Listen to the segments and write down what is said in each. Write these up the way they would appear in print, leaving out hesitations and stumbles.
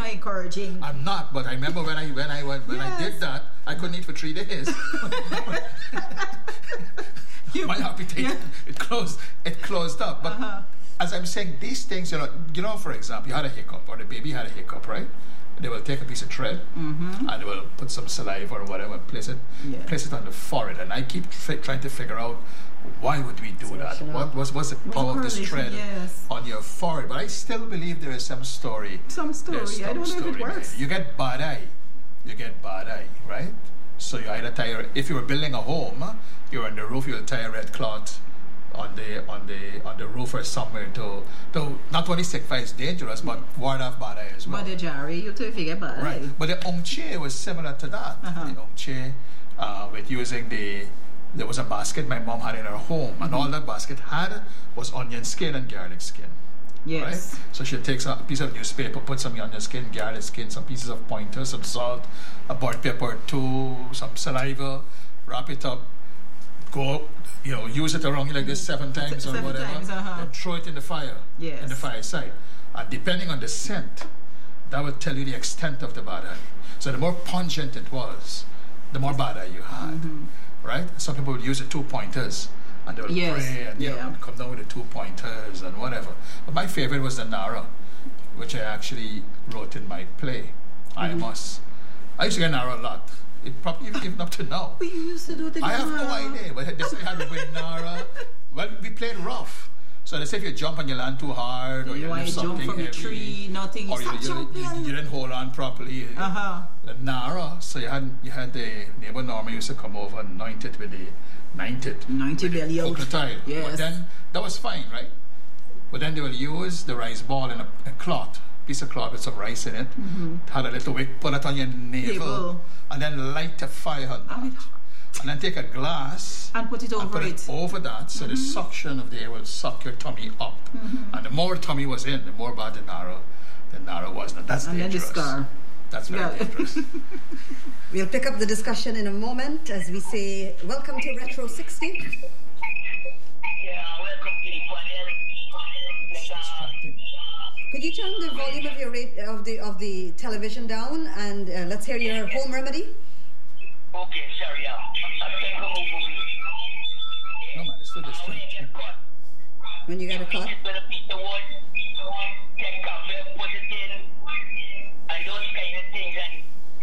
encouraging. I'm not, but I remember when I did that, I couldn't eat for 3 days. My appetite it closed up. But as I'm saying, these things, you know, for example, you had a hiccup or the baby had a hiccup, right? They will take a piece of thread and they will put some saliva or whatever, place it on the forehead, and I keep trying to figure out why would we do that? What's the power of this thread on your forehead? But I still believe there is some story. Some story. I don't know if it works. You get bad eye. Right? So you either tie, if you were building a home, you're on the roof, you'll tie a red cloth on the roof or somewhere to not only signify it's dangerous, but ward off bad eye as well. But the Jerry, you too forget bad eye. Right. But the umche was similar to that. The umche with using there was a basket my mom had in her home, and all that basket had was onion skin and garlic skin. Yes. Right? So she takes a piece of newspaper, put some onion skin, garlic skin, some pieces of pointer, some salt, a burnt pepper, some saliva, wrap it up, go, use it around you like this 7 times or whatever, and throw it in the fire, in the fireside. And depending on the scent, that will tell you the extent of the bad eye. So the more pungent it was, the more bad eye you had. Right? Some people would use the 2 pointers and they would pray and come down with the 2 pointers and whatever. But my favorite was the Nara, which I actually wrote in my play. I used to get Nara a lot. It probably even up to now. We used to do the I have no idea. But they say how to win Nara. Well, we played rough. So they say if you jump on your land too hard, or you lift something jump from heavy, a tree, nothing, or you didn't hold on properly. The Nara. So you had the neighbor Norma used to come over and anoint it with the 90 belly out. Yes. But then that was fine, right? But then they will use the rice ball in a piece of cloth with some rice in it. Had a little wick, put it on your navel, and then light a fire on that. And then take a glass and put it over it. Over that, so the suction of the air will suck your tummy up. And the more tummy was in, the more bad the Nara was. Now that's dangerous. And then the scar. That's very dangerous. We'll pick up the discussion in a moment as we say, welcome to Retro 60. Yeah, welcome to the panel. Could you turn the volume of of the television down and let's hear your home remedy? Okay, sorry, No man, it's still this thing. When you get a cut? Take cover, put it in, and those kind of things, and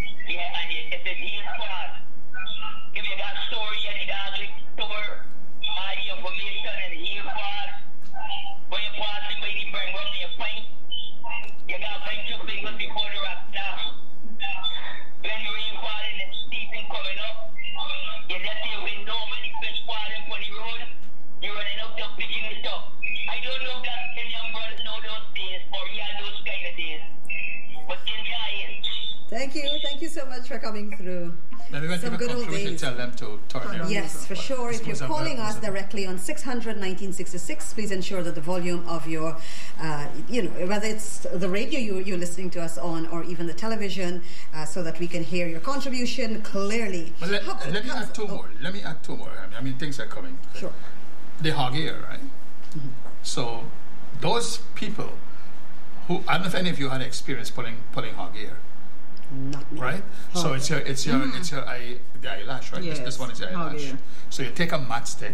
if it heals fast, if you got story and the garlic store, all the information and heal fast, when you pass it by the brain, run your pint, you got to find 2 fingers before the rock now. When you rain falling and steeping coming up, you just see a window when the fish falling for the road, you're running up there picking it up. I don't know if that young brothers know those days or those kind of days, but enjoy it. Thank you so much for coming through. Some good old days. Tell them to turn it on. Yes, for sure. If you're calling us directly on 600-1966, please ensure that the volume of your, whether it's the radio you're listening to us on or even the television, so that we can hear your contribution clearly. But let me add 2 more. Let me add 2 more. I mean, things are coming. Sure. The hog ear, right? So those people who, I don't know if any of you had experience pulling hog ear. Not me. Right? So it's your the eyelash, right? Yes. This one is your eyelash. So you take a matchstick,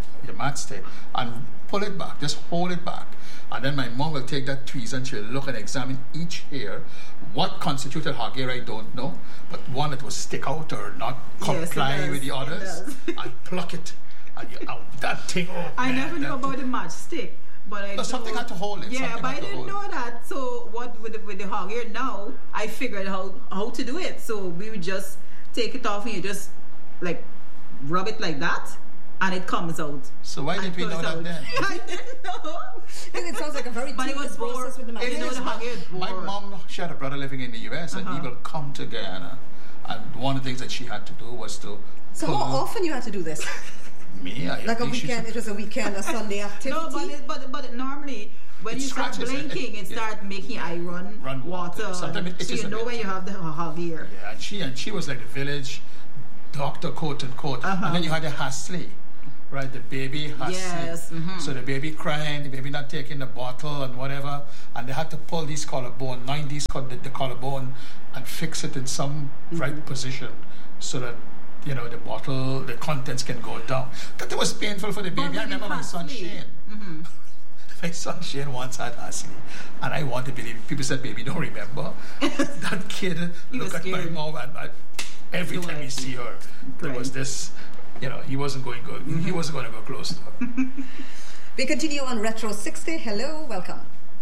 and pull it back. Just hold it back. And then my mom will take that tweezers and she'll look and examine each hair. What constituted hog hair, I don't know. But one that will stick out or not comply with the others. And pluck it. And that thing, I never knew about the matchstick. But something had to hold it. Yeah, but I didn't know that. So what with the hog ear now, I figured how to do it. So we would just take it off and you just like rub it like that, and it comes out. So why did we know that then? I didn't know. It sounds like a very tedious process with the My mom, she had a brother living in the US, and he will come to Guyana, and one of the things that she had to do was to. So how often you had to do this? Me, like a weekend. It was a weekend, a Sunday activity. No, but normally when you start blinking, it starts making eye run water. Sometimes so you know when you have the hog ear. Yeah, and she was like the village doctor, quote unquote. And then you had the Hasley. right? The baby has sleep. So the baby crying, the baby not taking the bottle and whatever, and they had to pull these collarbone, the collarbone, and fix it in some right position so that the bottle, the contents can go down. That was painful for the baby. I remember my son Shane. My son Shane once had Ashley, and I want to believe. People said, "Baby, don't remember." That kid look at my mom, and every time we see her, there was this. He wasn't going good. He wasn't going to go close to her. We continue on Retro 60. Hello, welcome.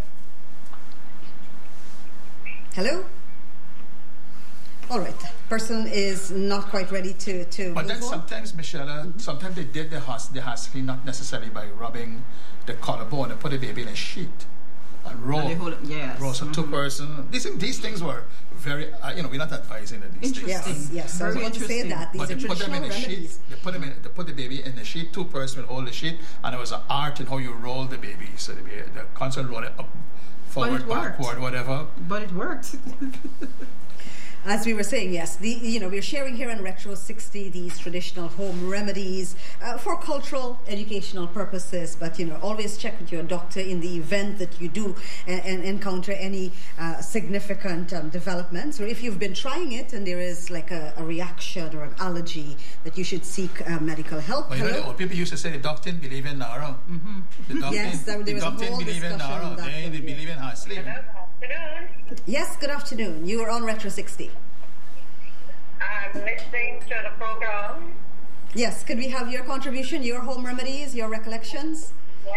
Hello. All right. Person is not quite ready to But then sometimes, Michelle, sometimes they did the Hasley not necessarily by rubbing the collarbone. They put the baby in a sheet and roll. Roll. So two person. These things were very. We're not advising that these things. Yes. I was going to say that these are traditional remedies. They put the baby in the sheet. Two person will hold the sheet, and there was an art in how you roll the baby. So the constant roll it up, forward, backward, whatever. But it worked. As we were saying, yes, we're sharing here in Retro 60 these traditional home remedies for cultural, educational purposes. But always check with your doctor in the event that you do encounter any significant developments, or if you've been trying it and there is like a reaction or an allergy, that you should seek medical help. Well, the old people used to say the doctor didn't believe in Nara. The doctor didn't believe in Nara. They believe in Hasley. Yes, good afternoon. You are on Retro 60. I'm listening to the program. Yes, could we have your contribution, your home remedies, your recollections?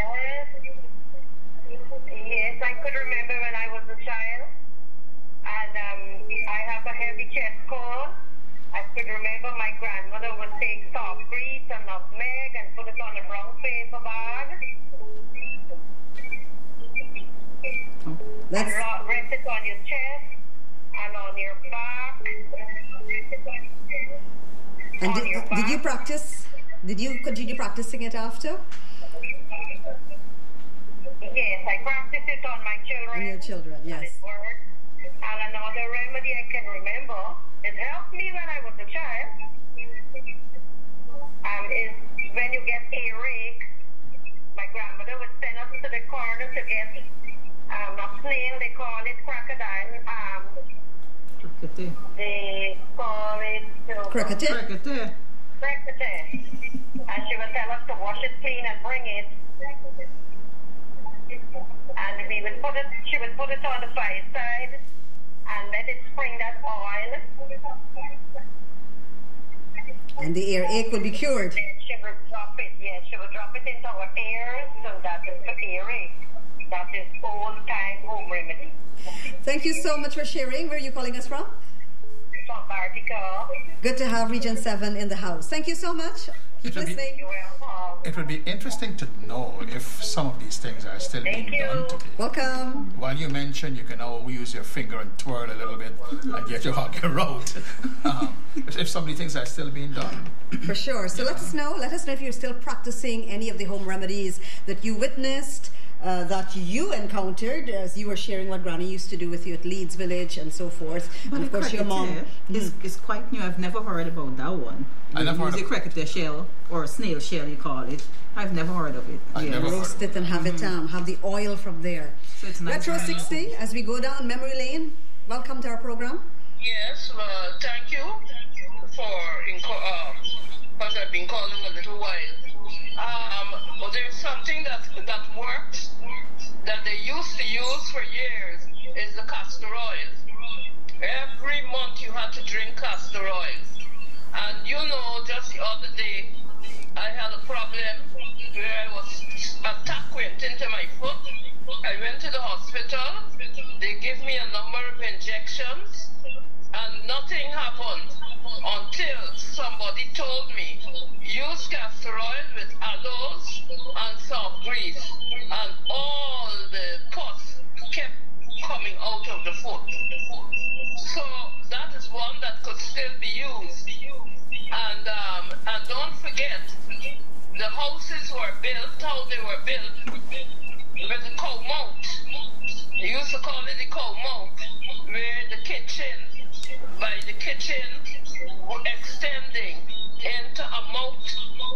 Yes, I could remember when I was a child, and I have a heavy chest cold. I could remember my grandmother would take soft grease and nutmeg and put it on a brown paper bag. And rest it on your chest and on your back. And did you practice? Did you continue practicing it after? Yes, I practiced it on my children. On your children, yes. And it worked. And another remedy I can remember, it helped me when I was a child, is when you get earache, my grandmother would send us to the corner to get a snail, they call it crocodile. They call it crocodile. And she would tell us to wash it clean and bring it. And she would put it on the fireside and let it spring that oil. And the earache will be cured. Then she would drop it, she would drop it into our ears, so that is the earache. That is old-time home remedy. Thank you so much for sharing. Where are you calling us from? From Bartica. Good to have Region 7 in the house. Thank you so much. Keep listening. You're welcome. It would be interesting to know if some of these things are still being done today. Welcome. While you mentioned you can now use your finger and twirl a little bit and get your hugger out. If some of these things are still being done. For sure. So let us know if you're still practicing any of the home remedies that you witnessed, that you encountered as you were sharing what Granny used to do with you at Leeds Village and so forth. But and of course your mom is quite new. I've never heard about that one. I never heard of cricketer shell or snail shell you call it. I've never heard of it. Roast it and have it have the oil from there. So it's nice. Retro 60 as we go down memory lane. Welcome to our program. Yes, thank you because I've been calling a little while. Well, there's something that works that they used to use for years is the castor oil. Every month you had to drink castor oil. And just the other day, I had a problem where attack went into my foot. I went to the hospital. They gave me a number of injections, and nothing happened until somebody told me, use castor oil with aloes and soft grease, and all the pus kept coming out of the foot. So that is one that could still be used. And don't forget, the houses were built how they were built with the cow mount. They used to call it the cow mount, where the kitchen extending into a moat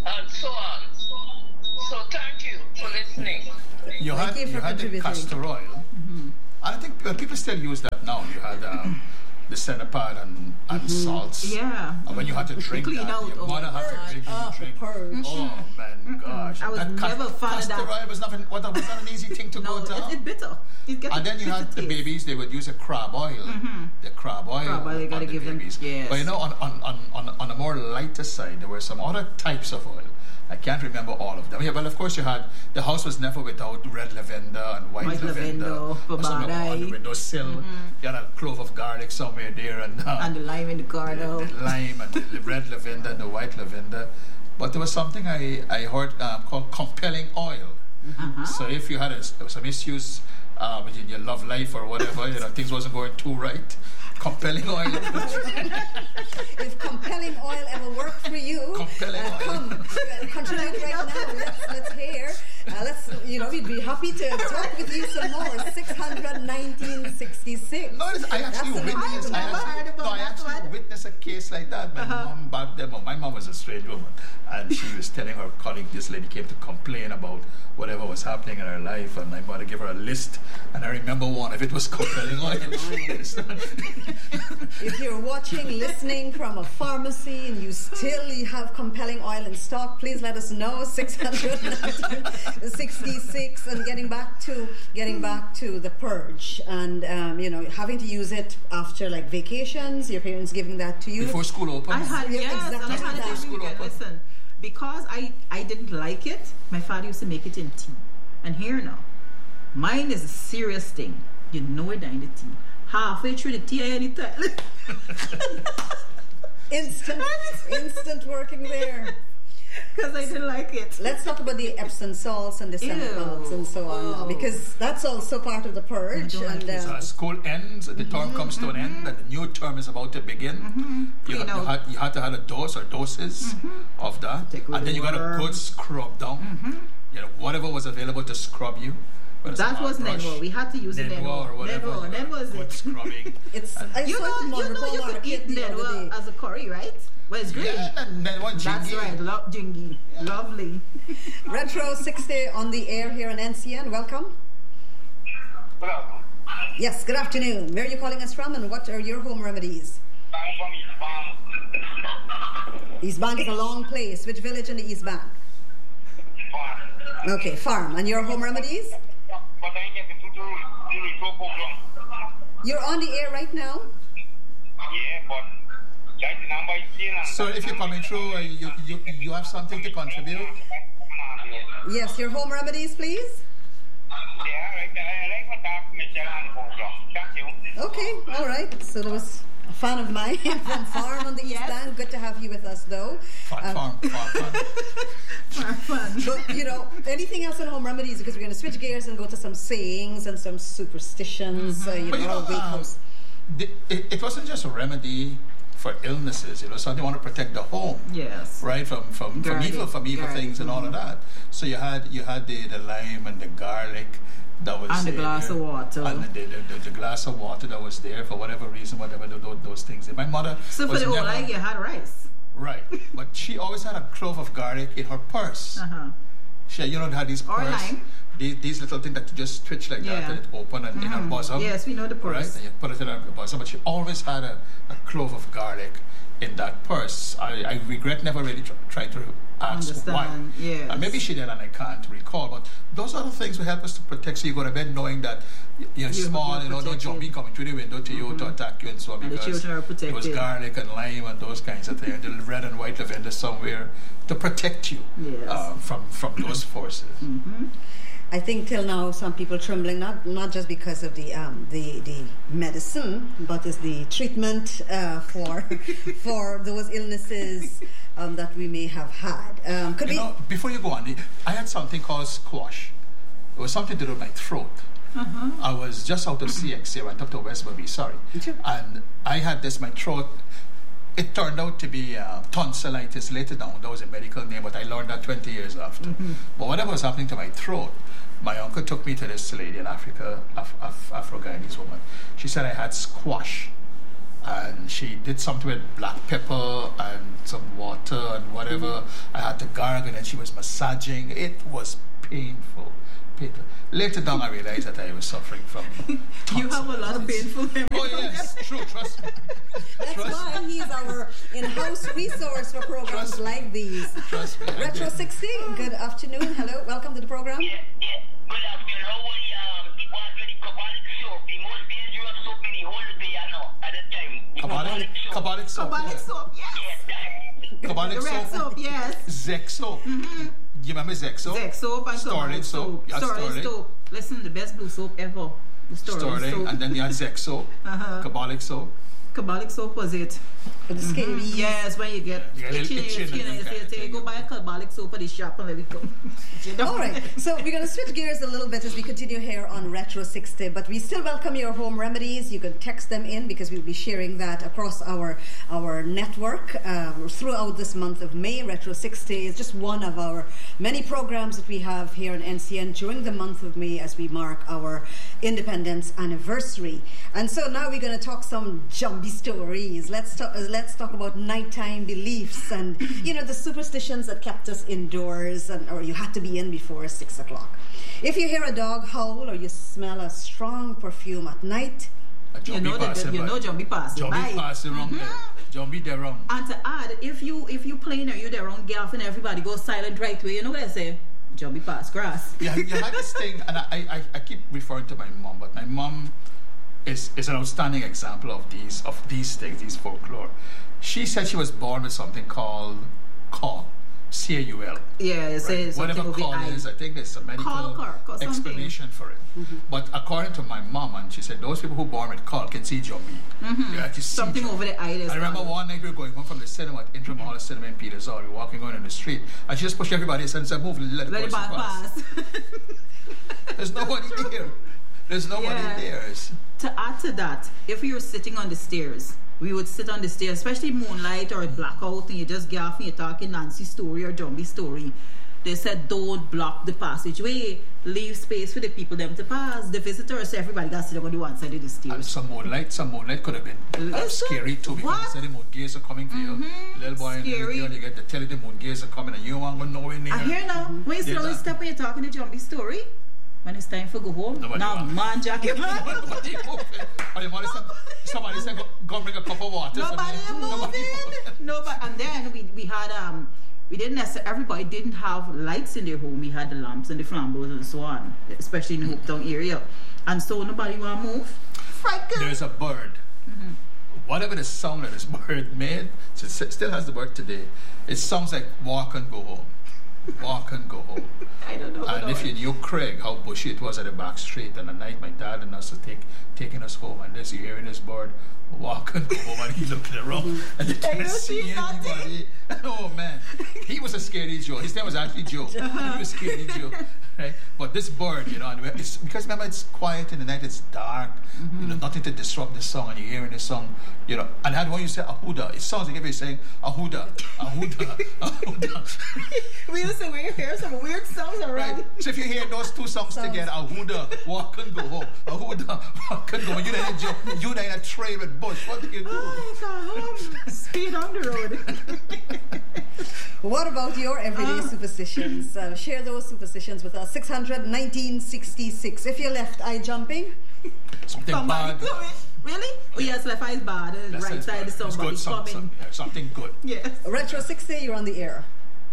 and so on. So thank you for listening. You had the castor oil. Mm-hmm. I think people still use that now. You had the Cenapad and salts. Yeah. And when you had to drink Clean that, out your mother had to drink. Purge. Oh man, gosh! I was never fan of that. Castor oil was not an easy thing to go down. It's bitter. And then you had the babies; they would use a crab oil. The crab oil. You gotta give babies. them. Yes. But you know, on a more lighter side, there were some other types of oil. I can't remember all of them. Yeah, well, of course, you had the house was never without red lavender and white lavender. Or something on the windowsill. You had a clove of garlic somewhere there, and the lime in the corner. The lime and the red lavender and the white lavender. But there was something I heard called compelling oil. So if you had some issues in your love life or whatever, things wasn't going too right, compelling oil. If compelling oil ever worked for you, come contribute right now. Let's hear. We'd be happy to talk with you some more. 61966. No, I actually witnessed a case like that. My mom back then. My mom was a strange woman, and she was telling her colleague, this lady came to complain about whatever was happening in her life, and my mother gave her a list, and I remember one of it was compelling oil. If you're watching, listening from a pharmacy, and you have compelling oil in stock, please let us know. 666. And getting back to the purge, and having to use it after like vacations, your parents giving that to you before school opens. I had to school open. Listen, because I didn't like it, my father used to make it in tea. And here now, mine is a serious thing. You know it in the tea. Halfway through the tea, I had it. Instant working there. Because I didn't like it. Let's talk about the Epsom salts and the Cenapals and so on now, because that's also part of the purge. So as school ends, the term comes to an end, and the new term is about to begin. You had to have a dose or doses of that, and then you got a good scrub down. Whatever was available to scrub you. That was Nedwa. We had to use Nedwa or whatever. Nedwa was good it. Scrubbing. You could eat Nedwa as a curry, right? Well, it's great. Yeah, and then one jingy. That's right, jingy. Yeah. Lovely. Retro 60 on the air here on NCN. Welcome. Good afternoon. Yes, good afternoon. Where are you calling us from, and what are your home remedies? I'm from East Bank. East Bank is a long place. Which village in the East Bank? Farm. Okay, farm. And your home remedies? But I ain't getting to the retro program. You're on the air right now? Yeah, but that's the number you see. So if you're coming through, you have something to contribute? Yes, your home remedies, please? Yeah, right. I like to talk to Michelle on the program. Thank you. Okay, all right. So there was a fan of mine from Farm on the East Bank. Good to have you with us, though. Farm. But, anything else on home remedies? Because we're going to switch gears and go to some sayings and some superstitions. It wasn't just a remedy for illnesses, so they want to protect the home, right, from evil things and all of that. So you had the lime and the garlic that was and the glass of water, and the glass of water that was there for whatever reason, whatever those things. My mother, so for the whole night you had rice, right? But she always had a clove of garlic in her purse. She, had these purse. These little things that you just twitch like that and it open and in her bosom. Yes, we know the purse. Right? And you put it in her bosom. But she always had a clove of garlic in that purse. I regret never really tried to ask why. Yes. And maybe she did and I can't recall. But those are the things will help us to protect. So you go to bed knowing that you're small, no zombie coming through the window to you to attack you and so on. And because it was garlic and lime and those kinds of things. The red and white lavender somewhere to protect you from those forces. I think till now some people trembling not just because of the medicine, but as the treatment for those illnesses that we may have had. Before you go on, I had something called squash. It was something to do with my throat. I was just out of CXC. I went up to West Bobby, and I had this. My throat. It turned out to be tonsillitis later down. That was a medical name, but I learned that 20 years after. But whatever was happening to my throat, my uncle took me to this lady in Africa, Afro-Guyanese woman. She said I had squash. and she did something with black pepper and some water and whatever. I had to gargle, and she was massaging. It was painful. Later down, I realized that I was suffering from. You have a lot of painful memories. Oh yes, true. Trust me. That's why he's our in-house resource for programs like these. Trust me. Retro 60, good afternoon. Hello, welcome to the program. Yeah. Good afternoon. How are you? It was very Kabbalic soap. The most dangerous soap in the whole day, I know, at the time. Kabbalic soap. Kabbalic soap, yes. Yes, Kabbalic The red soap, yes. Zek soap. You remember Zek soap? Zek soap and Sterling soap. Yeah, Sterling soap. Listen, the best blue soap ever. The Sterling soap. And then you had Zek soap. Kabbalic soap. Kabbalic soap was it? For the scabies. Yes, when you get itching in your skin, you go buy a Kabbalic soap at the shop and let it come. All right, so we're going to switch gears a little bit as we continue here on Retro 60, but we still welcome your home remedies. You can text them in because we'll be sharing that across our network throughout this month of May. Retro 60 is just one of our many programs that we have here in NCN during the month of May as we mark our independence anniversary. And so now we're going to talk some Jumbie stories. Let's talk about nighttime beliefs and the superstitions that kept us indoors or you had to be in before 6 o'clock. If you hear a dog howl or you smell a strong perfume at night, Jumbie passing by. Jumbie passing wrong there. Jumbie there wrong. And to add, if you playing or you there wrong golf and everybody goes silent right away, you know what I say? Jumbie pass grass. Yeah, you had this thing, and I keep referring to my mom, but my mom is an outstanding example of these things, these folklore. She said she was born with something called caul. C-A-U-L. Yeah, it says whatever caul is, I think there's a medical explanation for it. But according to my mom, and she said those people who born with caul can see Jumbie. Something over the eye. I remember one night we were going home from the cinema at Intramahal Cinema in Peters Hall. We were walking on in the street, and she just pushed everybody and said, "Move, let the person pass." There's nobody there. There's nobody there. To add to that, if you were sitting on the stairs, we would sit on the stairs, especially moonlight or blackout, and you just get off and you're talking Nancy story or Jumbie story. They said don't block the passageway, leave space for the people them to pass. The visitors, so everybody got to sit on the one side of the stairs. And some moonlight could have been scary too, because the moon gaze are coming to you. Little boy and little girl, you get to tell you the moon gaze are coming and you don't go nowhere near. I hear now, when you slowly step when you're talking the Jumbie story, when it's time for go home, now man jacket man. Somebody said go bring a cup of water. Nobody moving. Nobody. And then we had we didn't necessarily, everybody didn't have lights in their home. We had the lamps and the flambeaus and so on, especially in the Hopetown area. And so nobody want to move. Frightened. There's a bird. Whatever the sound that this bird made, so it still has the word today. It sounds like walk and go home. Walk and go home. I don't know. And if you knew Craig, how bushy it was at the back street, and at night my dad and us were taking us home, and this you hearing this bird walk and go home, and he looking around, and they can't see anybody. Oh man, he was a scary Joe. His name was actually Joe. He was scary Joe. Right? But this bird, and it's because remember it's quiet in the night, it's dark, nothing to disrupt the song, and you're hearing the song, and how do you say ahuda? It sounds like everybody's saying ahuda, ahuda, ahuda. We used to hear some weird sounds around. Right. So if you hear those two songs together, ahuda, walk and go home, ahuda, walk and go home, you're in a trail with bush, what do you do? Oh, speed on the road. What about your everyday superstitions? Share those superstitions with us. 600-1966. If you're left eye jumping, something bad. Really? Oh yes, left eye is bad. Right side is somebody coming. Something good. Yes. Retro 60, you're on the air.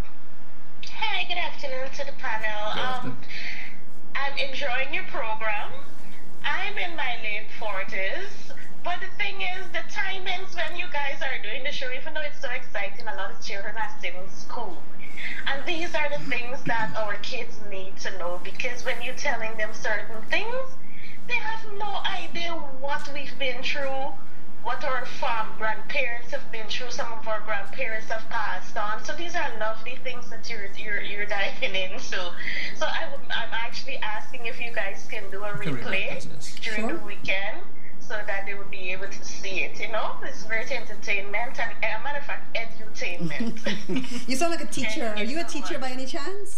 Hi, good afternoon to the panel. I'm enjoying your program. I'm in my late 40s. But the thing is, the timings when you guys are doing the show, even though it's so exciting, a lot of children are still in school. And these are the things that our kids need to know, because when you're telling them certain things, they have no idea what we've been through, what our grandparents have been through, some of our grandparents have passed on. So these are lovely things that you're diving into. So I'm actually asking if you guys can do a replay during the weekend, so that they would be able to see it. It's very entertainment and, as a matter of fact, edutainment. You sound like a teacher. Are you a teacher by any chance?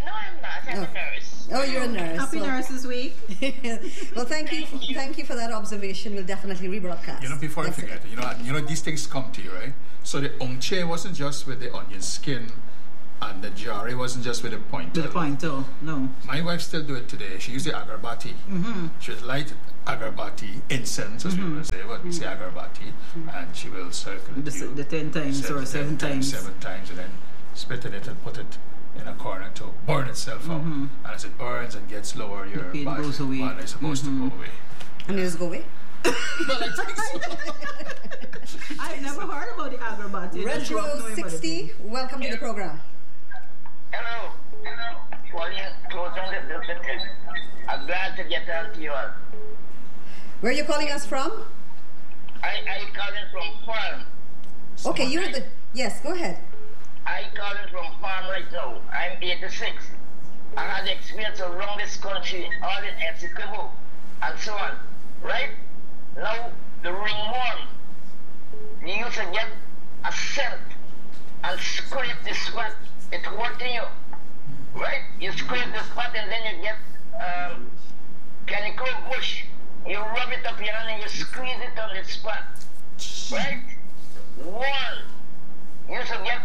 No, I'm not. I'm a nurse. Oh, you're a nurse. Happy Nurses Week. Well, thank you for that observation. We'll definitely rebroadcast. You know, before I forget, you know, these things come to you, right? So the onche wasn't just with the onion skin, and the jarry wasn't just with the pointer. With the pointer, no. My wife still do it today. She used the agarbati. She would light agarbati, incense, as we will say, but we say agarbati, and she will circle it. The 10 times or 7 times. 7 times, and then spit in it and put it in a corner to burn itself out. And as it burns and gets lower, your pain goes away. body is supposed to go away. And it just go away? Well, I think so. I never heard about the agarbati. Retro 60, welcome to the program. Hello. Close on the thing. I'm glad to get on to you all. Where are you calling us from? I calling from farm. Okay, you're the... Yes, go ahead. I calling from farm right now. I'm 86. I had experience around this country, all in Essequibo and so on. Right? Now, the ringworm, you used to get a scent and scrape the spot. It's hurting you. Right? You scrape the spot and then you get canicle bush. You rub it up your hand and you squeeze it on the spot. Right? One, you used to get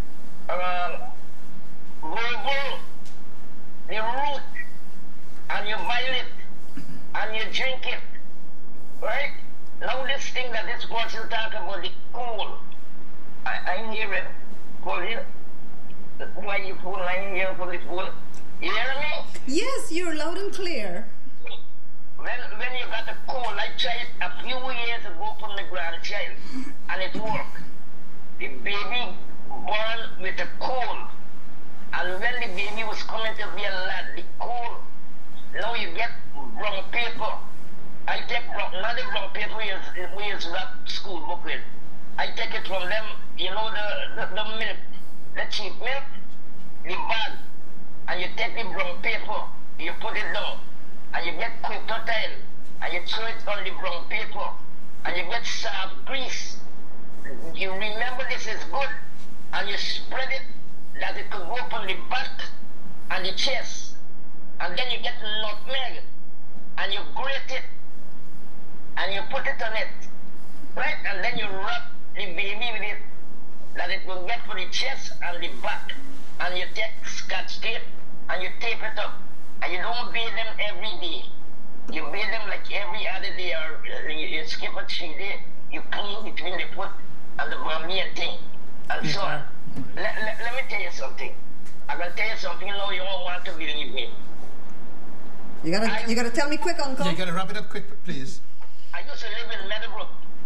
bulbul, the root, and you boil it, and you drink it. Right? Now this thing that this person talk about, the cool, I'm hearing, for you. Why you fool, I'm here for the fool. You hear me? Yes, you're loud and clear. When you got a cold, I tried a few years ago from the grandchild, and it worked. The baby born with a cold, and when the baby was coming to be a lad, the cold, now you get brown paper. I take brown, not the brown paper we use that school book with. I take it from them, you know, the milk, the cheap milk, the bag, and you take the brown paper, you put it down, and you get crocodile, and you throw it on the brown paper, and you get soft grease. You remember this is good, and you spread it that it could go up on the back and the chest, and then you get nutmeg, and you grate it, and you put it on it, right? And then you wrap the baby with it, that it will get for the chest and the back, and you take Scotch tape and you tape it up, and you don't bathe them every day. You bathe them like every other day, or you skip a 3 days. You clean between the foot and the Bambian thing, and so on. Let me tell you something. I'm gonna tell you something. No, you won't want to believe me. You gotta tell me quick, Uncle. You gotta wrap it up quick, please. I used to live in Meadowbrook.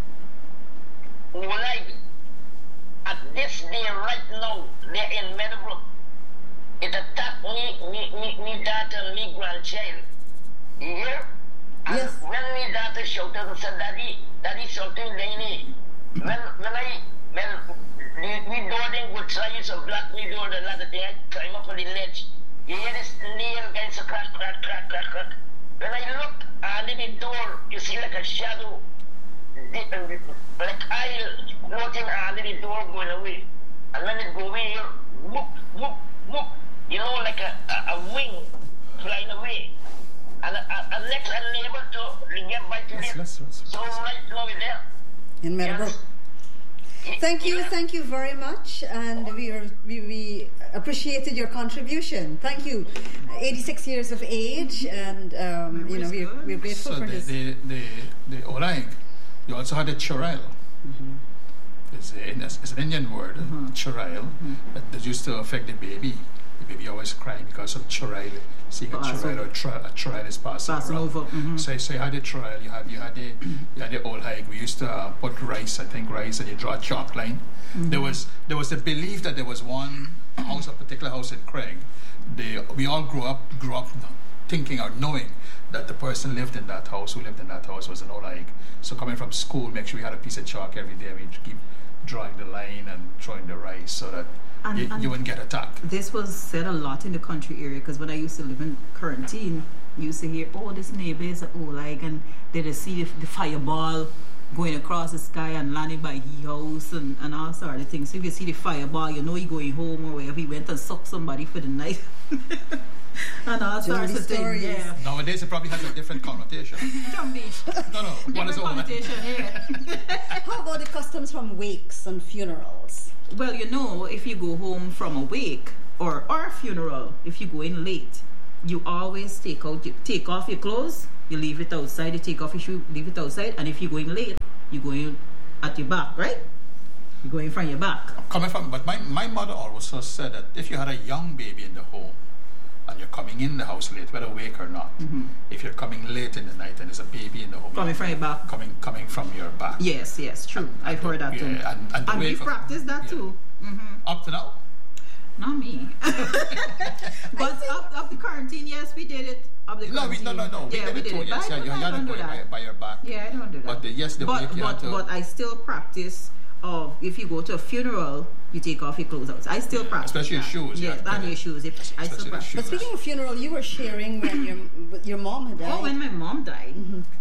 Like, at this day, right now, they're in Meadowbrook. It attacked me daughter and me grandchild. You hear? And yes. When me daughter shouted and said, Daddy, something they need. When we door then would try some black me door, the ladder thing, I climb up on the ledge. You hear this nail guys a crack. When I look under the door, you see like a shadow, like aisle floating under the door going away. And when it go away, whoop, whoop, whoop, you know, like a wing flying away. And next I'm able to get back to it. So right now we're there. In Meadowbrook. Yes. Thank you very much, and we appreciated your contribution. Thank you. 86 years of age, and we're grateful for this. The Olaig, you also had a chorale. It's an Indian word, chorale, that used to affect the baby. The baby always crying because of chorale. Seeing a chorale or a chorale is passing over. So you had the chorale, you had the Olaig. We used to put rice, and you draw a chalk line. There was the belief that there was one house, a particular house in Craig. We all grew up thinking or knowing that the person who lived in that house was an Olaig. So coming from school, make sure we had a piece of chalk every day. We keep drawing the line and throwing the rice so that you wouldn't get attacked. This was said a lot in the country area, because when I used to live in Quarantine, you used to hear, this neighbor is an Olaig, and they see the fireball going across the sky and landing by his house and all sort of things. So if you see the fireball, you know he's going home, or wherever he went and sucked somebody for the night. And all sorts of things. Yeah. Nowadays it probably has a different connotation. No. What is connotation here. How about the customs from wakes and funerals? Well, you know, if you go home from a wake or a funeral, if you go in late, you always take off your clothes, you leave it outside, you take off your shoe, leave it outside, and if you're going late, you go in at your back, right? You go in from your back. But my mother always said that if you had a young baby in the home and you're coming in the house late, whether awake or not, if you're coming late in the night and there's a baby in the home, coming from your back, coming from your back. Yes, true. I've heard that too. And we practice that too. Up to now? Not me. But up the quarantine, yes, we did it. Up the quarantine. No. Yeah, we did it. Yes, you had to go by your back. Yeah, I don't do that. But I still practice of if you go to a funeral, you take off your clothes out. I still practice. Especially your shoes. Yes, and your shoes. I still practice. But speaking of funeral, you were sharing when your mom had died. Oh, when my mom died.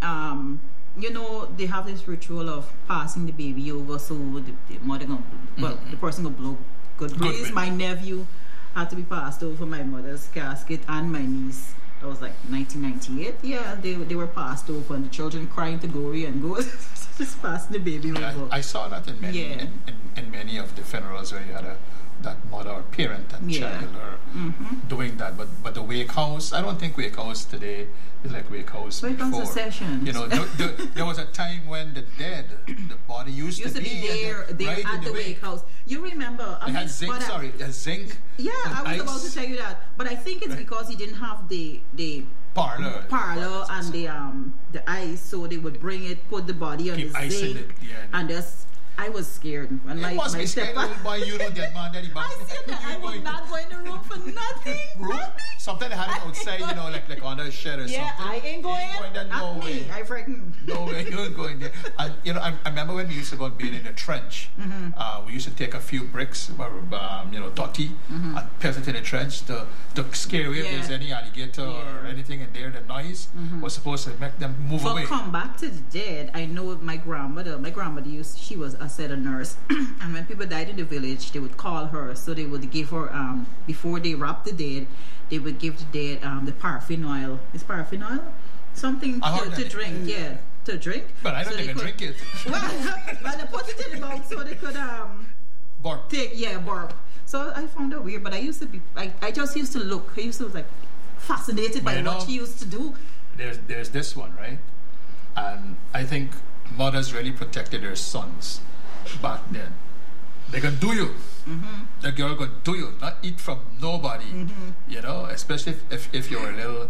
You know, they have this ritual of passing the baby over so the mother the person will blow good breeze. My nephew had to be passed over for my mother's casket and my niece. That was like 1998. Yeah, they were passed over and the children crying to glory and go just passing the baby over. I saw that in many of the funerals where you had that mother or parent and child doing that. But the wake house, I don't think wake house today is like wake house before. Sessions. You know, there was a time when the dead, the body used to be there right at the wake house. You remember? It had zinc. Zinc. Yeah, I was about to tell you that, but I think it's because he didn't have the parlor and the ice, so they would bring it, put the body on the zinc, and just. I was scared. And you must be scared, boy. You know that man. I said that I would not go in the room for nothing. Something they had it outside, you know, like under a shed or something. Yeah, I ain't going there. Not me. I frightened. No way, you ain't going there. And you know, I remember when we used to go and bathe in the trench. We used to take a few bricks, dirty, and pass it in the trench to scare away if there's any alligator or anything in there. The noise was supposed to make them move away. But come back to the dead. I know my grandmother. My grandmother she was a nurse, and when people died in the village, they would call her. So they would give her before they wrap the dead, they would give the dead the paraffin oil. Is paraffin oil something to drink? Yeah, to drink. But I don't think I drink it. Well, they put it in the mouth so they could burp. Burp. So I found that weird, but I used to be. I just used to look. I used to was like fascinated by what she used to do. There's this one, right? And I think mothers really protected their sons back then. They can do you. The girl can do you, not eat from nobody. You know, especially if you're a little,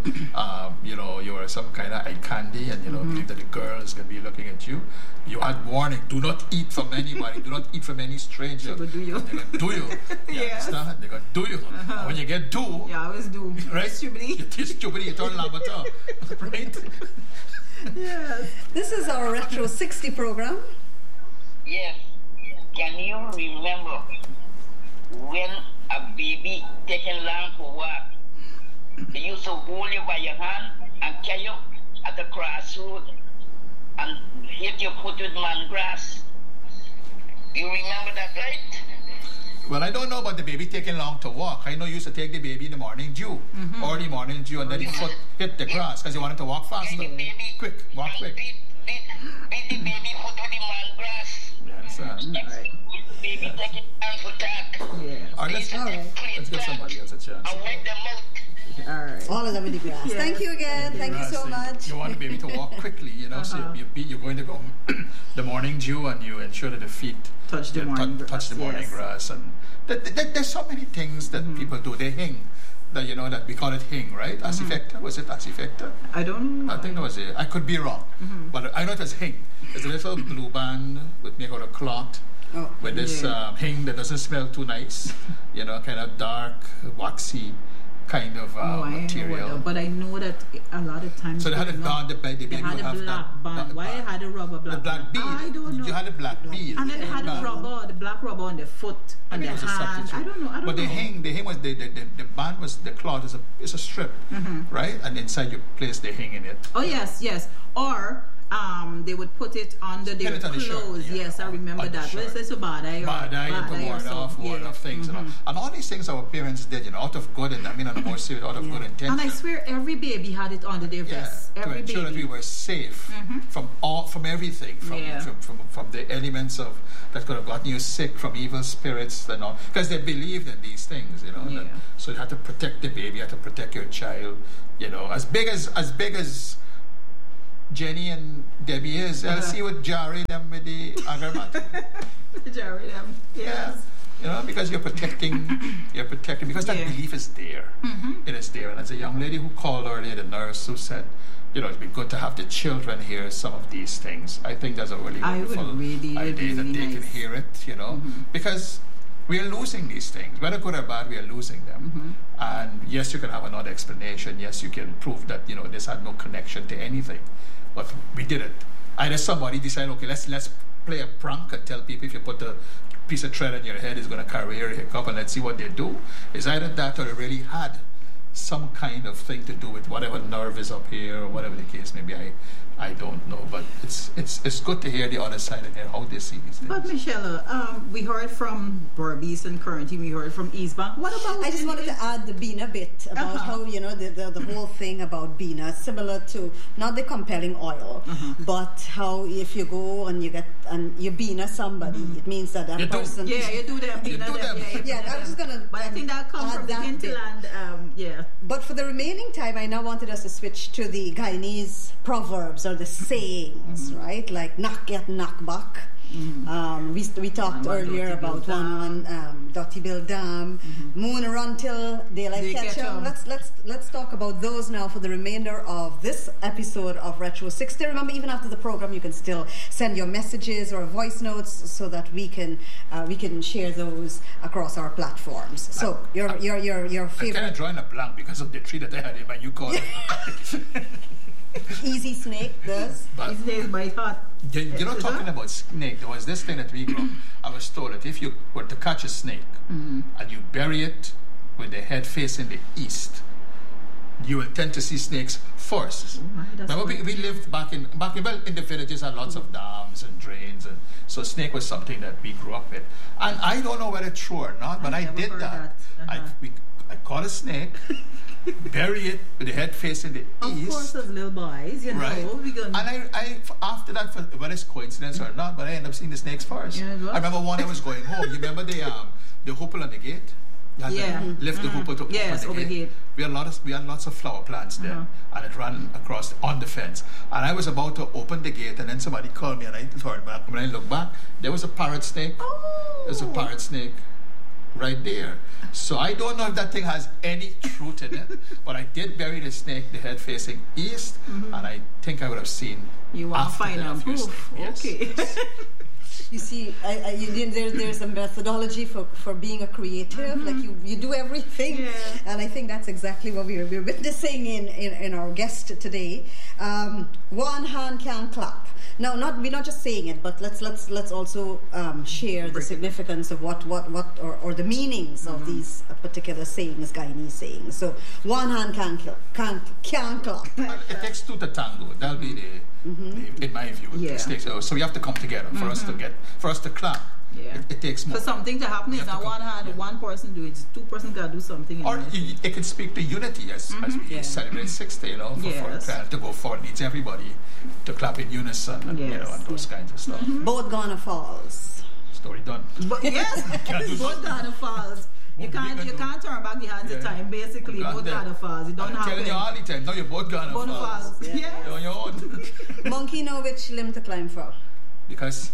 you were some kind of eye candy, and believe that the girl is going to be looking at you. You had warning: do not eat from anybody. Do not eat from any stranger. They do you. They're going to do you. You understand? They're going to do you. And when you get do, I always do. Right? You taste stupid. You turn lamata. Right? Yes. This is our Retro 60 program. Yes. Can you remember when a baby taken long for walk? They used to hold you by your hand and carry you at the crossroad and hit your foot with man grass. You remember that, right? Well, I don't know about the baby taking long to walk. I know you used to take the baby in the morning dew, early morning dew, and then the foot hit the grass because you wanted to walk faster. Quick, walk quick. Beat the baby foot with the man grass. Yes, right. Baby taking long for that. Yeah. Let's give somebody else a chance. I'll wake them out. All right. All of them in the grass. Yes. Thank you again. Thank you so much. You want the baby to walk quickly, so you're going to go the morning dew and you ensure that the feet touch the morning grass. And there's so many things that people do. They hing. That we call it hing, right? Assifecta. Was it assifecta? I don't know. I think that was it. I could be wrong. But I know it was hing. It's a little blue band made out of cloth. With this hing that doesn't smell too nice. Kind of dark, waxy kind of material. But I know that a lot of times. So they had a band, the baby they had a black band. Why had a rubber black? The black bead. I don't know. You had a black bead. And then they had the black rubber on the foot and the hand. I don't know. But the hing was the band was the cloth is a strip, right? And inside you place the hing in it. Oh yes. Or they would put it under their clothes. Yes, I remember that. Well, it's so bad eye ward of things. You know? And all these things our parents did, out of good, and I mean on a more serious, out of good intention. And I swear every baby had it under their vest. Every to ensure that we were safe from everything, from the elements of that could have gotten you sick, from evil spirits and all, because they believed in these things, so you had to protect the baby, you had to protect your child, as big as Jenny and Debbie is. I'll see what Jerry them with the agreement. Jerry them, yes. Because you're protecting, because that belief is there. It is there. And as a young lady who called earlier, the nurse who said, it'd be good to have the children hear some of these things. I think that's a really wonderful idea that they can hear it, because we are losing these things. Whether good or bad, we are losing them. And yes, you can have another explanation. Yes, you can prove that, this had no connection to anything. But we did it. Either somebody decided, okay, let's play a prank and tell people if you put a piece of thread in your head, it's going to carry your hiccup, and let's see what they do. It's either that or it really had some kind of thing to do with whatever nerve is up here or whatever the case may be. I don't know, but it's good to hear the other side and hear how they see these things. But Michelle, we heard from Berbice and Currently, we heard from East Bank. What about? I just wanted to add the Bina bit about how the whole thing about Bina, similar to not the compelling oil, but how if you go and you Bina somebody, it means that person. Yeah, you do them. I was just gonna. But I think that comes from the hinterland. But for the remaining time, I now wanted us to switch to the Guyanese proverbs or the sayings, right? Like knock get knock back. We talked earlier about one Dotty Bill Dam, moon run till daylight catch 'em. Let's talk about those now for the remainder of this episode of Retro 60. Remember, even after the program, you can still send your messages or voice notes so that we can share those across our platforms. So your favorite. I kind of drawing a blank because of the tree that I had in my new car. Easy snake does. His name bite hot. You're not talking about snake. There was this thing that we grew up. I was told that if you were to catch a snake and you bury it with the head facing the east, you will tend to see snakes first. Remember, we lived back in the villages had lots of dams and drains, and so snake was something that we grew up with. And I don't know whether it's true or not, but I did that. I caught a snake. Bury it with the head facing the east. Of course, as little boys, right? And I after that, whether it's coincidence or not, but I ended up seeing the snakes first. I remember one I was going home. You remember the hoople on the gate? You had to lift the hoople to open the gate. We had lots of flower plants there, and it ran across on the fence. And I was about to open the gate, and then somebody called me, and I turned back. When I looked back, there was a parrot snake. There's a parrot snake right there. So I don't know if that thing has any truth in it, but I did bury the snake, the head facing east, and I think I would have seen. You want to find out proof? Yes. Okay. You see, there's a methodology for being a creative. Like you do everything, and I think that's exactly what we're witnessing in our guest today. One hand can clap. No, we're not just saying it, but let's also share the significance of what or the meanings of these particular sayings, Guyanese sayings. So one hand can clap. It takes two to tango. That'll be in my view, mistakes. So we have to come together for us to clap. Yeah. It takes more. For something to happen, it's not one hand, one person do it. 2 person can do something. Or it can speak to unity as we celebrate 60, for to go forward. It needs everybody to clap in unison and, and those kinds of stuff. Both Ghana Falls. Story done. But both Ghana Falls. You can't turn back the hands of time. Basically, both Ghana Falls. It don't happen. I'm telling you all the time. No, you're both Ghana Falls. Yeah. You're on your own. Monkey know which limb to climb from. Because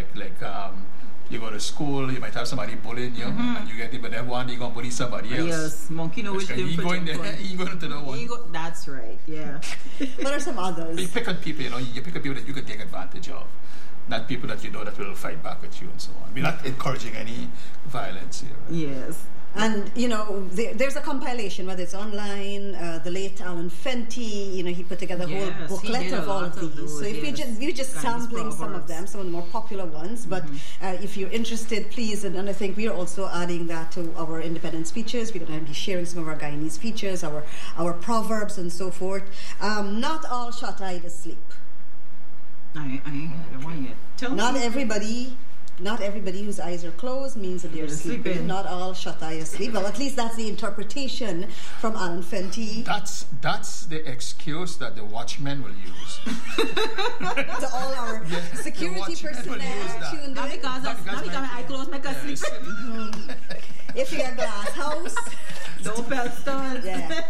you go to school, you might have somebody bullying you, and you get it, but then one day you're going to bully somebody else. Yes, monkey know which limb to going to the one. That's right, yeah. What are some others? You pick on people, you pick on people that you can take advantage of. Not people that you know that will fight back at you and so on. We're not encouraging any violence here. Right? Yes. And, there's a compilation, whether it's online, the late Alan Fenty, he put together a whole booklet of all of these. So if you're just sampling some of them, some of the more popular ones, but if you're interested, please, and I think we're also adding that to our independence features. We're going to be sharing some of our Guyanese features, our proverbs and so forth. Not all shut-eyed is sleep. I don't want yet. Tell Not me. everybody whose eyes are closed means that they're sleeping. Not all shut eye asleep. Well, at least that's the interpretation from Alan Fenty. That's the excuse that the watchmen will use. To all our security personnel tuned Not in. because I close my sleep. If you're a glass house. Don't fell stones. Yeah.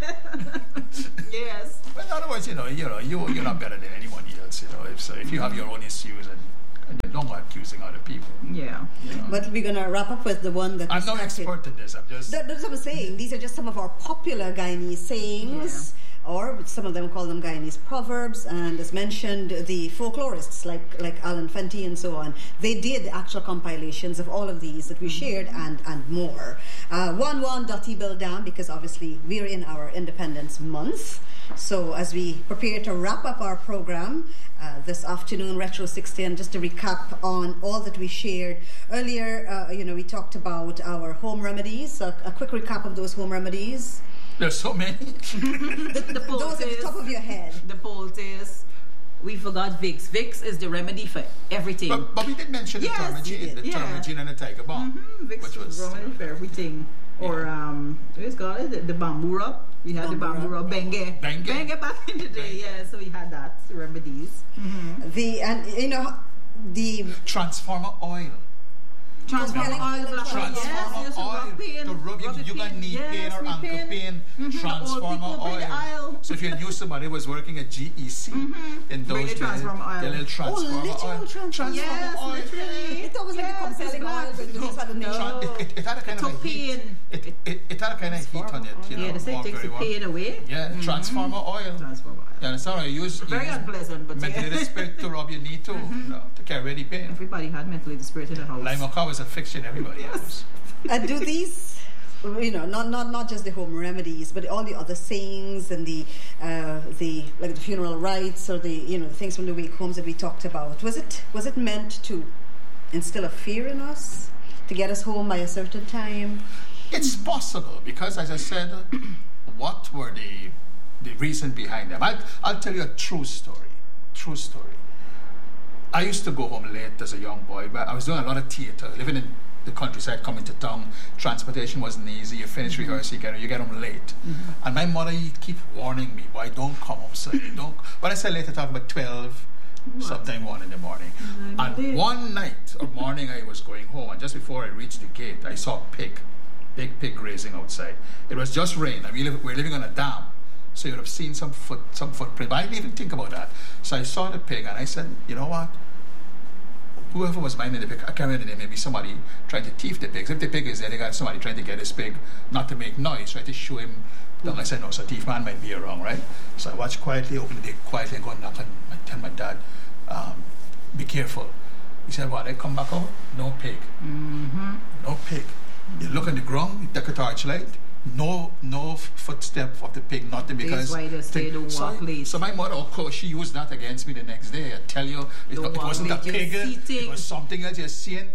Yes. But in other words, you're not better than anyone else. If you have your own issues and you don't go accusing other people. Yeah. But we're gonna wrap up with the one that I'm no expert in this. I'm just. That's what I'm saying. These are just some of our popular Guyanese sayings. Or some of them call them Guyanese proverbs, and as mentioned, the folklorists like Alan Fenty and so on, they did actual compilations of all of these that we shared and more. One Dotty Bill Dam, because obviously we're in our Independence Month. So as we prepare to wrap up our program this afternoon, Retro 60, and just to recap on all that we shared earlier, we talked about our home remedies. A quick recap of those home remedies. There's so many. The Those at the top of your head. The poultice. We forgot Vicks. Vicks is the remedy for everything. But we did mention the Termagene and the Tiger Balm. Vicks which was remedy for everything. Or what's it called? The bamboo rub. We had the bamboo rub. Benge back in the day. Yeah, so we had that remedies. The Transformer oil. Transformer oil to rub you got knee pain or ankle pain. Transformer oil. So if you knew somebody who was working at GEC in those days, the little transformer oil. Transformer oil. Literally. It was like a compelling oil, but it just had a name. It had a kind of a heat. It had a kind of heat on it. Yeah, the same takes the pain away. Yeah, transformer oil. Yeah, it's alright. Use very unpleasant, but mentally the spirit to rub your knee too, to carry the pain. Everybody had mentally the spirit in the house. Lime was a fiction. Everybody else. And do these, not just the home remedies, but all the other sayings and the funeral rites or the things from the wake homes that we talked about. Was it meant to instill a fear in us, to get us home by a certain time? It's possible because, as I said, what were the reason behind them? I'll tell you a true story. I used to go home late as a young boy, but I was doing a lot of theatre, living in the countryside, coming to town. Transportation wasn't easy. You finish rehearsal, you get home late. And my mother keep warning me, boy, don't come home so late. But I said late, I talk about 12, sometime 1 in the morning. And one night or morning I was going home, and just before I reached the gate, I saw a big pig grazing outside. It was just rain, and we're living on a dam. So you would have seen some footprint. But I didn't even think about that. So I saw the pig and I said, you know what? Whoever was minding the pig, I can't remember the name, maybe somebody trying to thief the pigs. If the pig is there, they got somebody trying to get this pig, not to make noise, try to show him. I said, no, so thief man might be around, right? So I watched quietly, open the gate quietly and go and knock and tell my dad, be careful. He said, well, they come back out, no pig. No pig. You look on the ground, you take a torchlight, no footstep of the pig, nothing, because so my mother, of course, she used that against me the next day. I tell you, it wasn't a pig, it was something else you're seeing.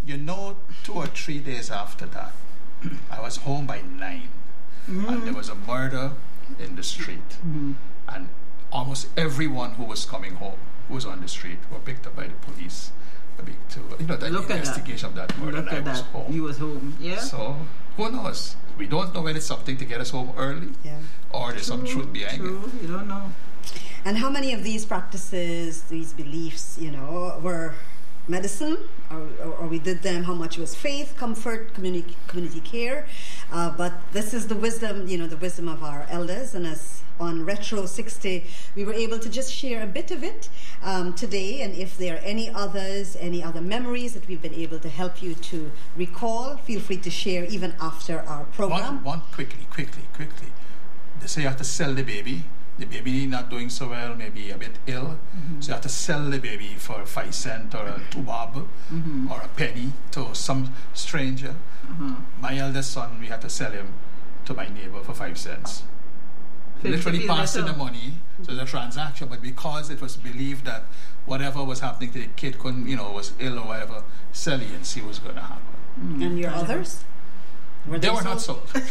2 or 3 days after that, I was home by 9, and there was a murder in the street, and almost everyone who was coming home, who was on the street, were picked up by the police. The investigation of that murder. Look at that. Home. You was home, yeah. So who knows? We don't know whether it's something to get us home early, or there's some truth behind it. You don't know. And how many of these practices, these beliefs, were medicine, or we did them? How much was faith, comfort, community care? But this is the wisdom, the wisdom of our elders, and as on Retro 60, we were able to just share a bit of it today. And if there are any other memories that we've been able to help you to recall, feel free to share even after our program. One quickly. They say you have to sell the baby. The baby not doing so well, maybe a bit ill. So you have to sell the baby for 5 cents or a 2 bob or a penny to some stranger. My eldest son, we had to sell him to my neighbor for 5 cents. Literally passing the money, so the transaction, but because it was believed that whatever was happening to the kid was ill or whatever, sell it and see what's going to happen. And your others? They were not sold. And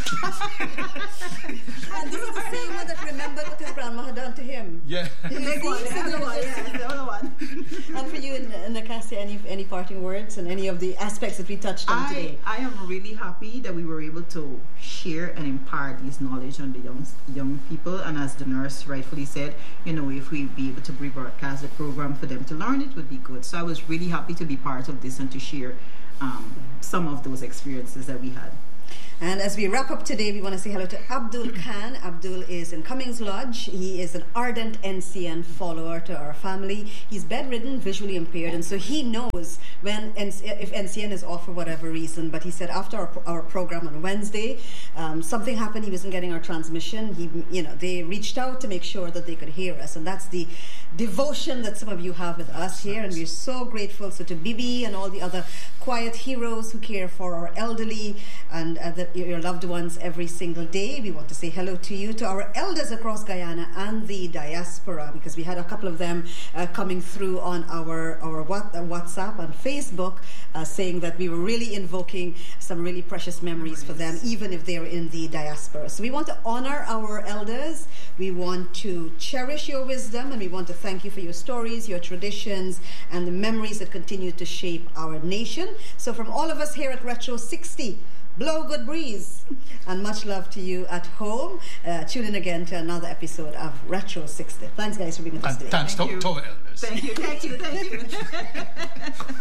this is the same one that remembered what his grandma had done to him. Yeah. The other one. And for you, Nacasia, any parting words and any of the aspects that we touched on today? I am really happy that we were able to share and impart this knowledge on the young people. And as the nurse rightfully said, if we be able to rebroadcast the program for them to learn, it would be good. So I was really happy to be part of this and to share some of those experiences that we had. And as we wrap up today, we want to say hello to Abdul Khan. Abdul is in Cummings Lodge. He is an ardent NCN follower to our family. He's bedridden, visually impaired, and so he knows if NCN is off for whatever reason. But he said after our program on Wednesday, something happened. He wasn't getting our transmission. They reached out to make sure that they could hear us, and that's the devotion that some of you have with us here, and we're so grateful. So to Bibi and all the other quiet heroes who care for our elderly and your loved ones every single day, we want to say hello to you, to our elders across Guyana and the diaspora, because we had a couple of them coming through on our WhatsApp and Facebook saying that we were really invoking some really precious memories for them, even if they're in the diaspora. So we want to honor our elders, we want to cherish your wisdom, and we want to thank you for your stories, your traditions, and the memories that continue to shape our nation. So from all of us here at Retro 60, blow good breeze, and much love to you at home. Tune in again to another episode of Retro 60. Thanks, guys, for being with us today. Thanks to our elders. Thank you.